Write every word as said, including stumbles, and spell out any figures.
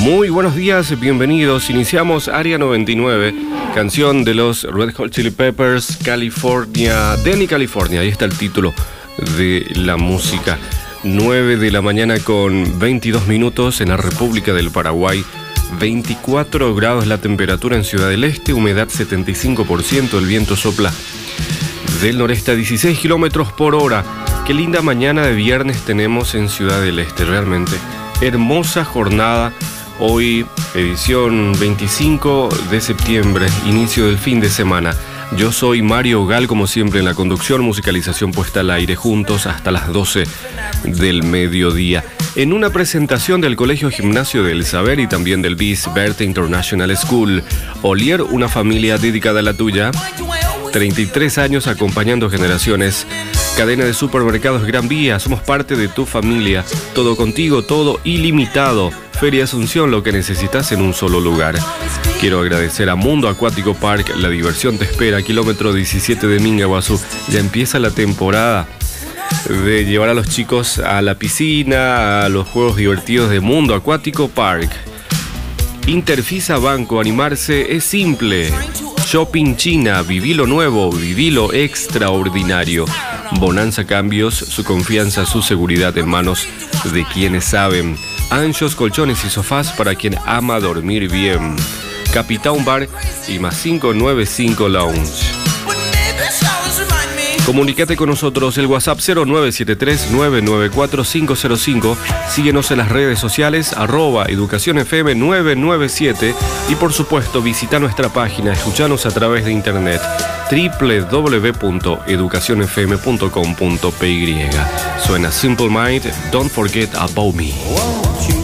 Muy buenos días, bienvenidos. Iniciamos Área noventa y nueve, canción de los Red Hot Chili Peppers, California, Denny, California. Ahí está el título de la música. nueve de la mañana con veintidós minutos en la República del Paraguay. veinticuatro grados la temperatura en Ciudad del Este, humedad setenta y cinco por ciento, el viento sopla del noreste a dieciséis kilómetros por hora. Qué linda mañana de viernes tenemos en Ciudad del Este, realmente. Hermosa jornada. Hoy, edición veinticinco de septiembre, inicio del fin de semana. Yo soy Mario Gal, como siempre en la conducción, musicalización puesta al aire, juntos hasta las doce del mediodía. En una presentación del Colegio Gimnasio del Saber y también del B I S Berthe International School, Olier, una familia dedicada a la tuya. treinta y tres años acompañando generaciones. Cadena de supermercados Gran Vía, somos parte de tu familia. Todo contigo, todo ilimitado. Feria Asunción, lo que necesitas en un solo lugar. Quiero agradecer a Mundo Acuático Park, la diversión te espera, kilómetro diecisiete de Mingaguazú. Ya empieza la temporada de llevar a los chicos a la piscina, a los juegos divertidos de Mundo Acuático Park. Interfisa Banco, animarse es simple. Shopping China, viví lo nuevo, viví lo extraordinario. Bonanza Cambios, su confianza, su seguridad en manos de quienes saben. Anchos, colchones y sofás para quien ama dormir bien. Capitán Bar y más cinco nueve cinco Lounge. Comunícate con nosotros, el WhatsApp cero nueve siete tres nueve nueve cuatro cinco cero cinco. Síguenos en las redes sociales, arroba Educación F M nueve nueve siete. Y por supuesto, visita nuestra página, escuchanos a través de internet, doble u doble u doble u punto educación f m punto com punto p y. Suena Simple Mind, Don't Forget About Me.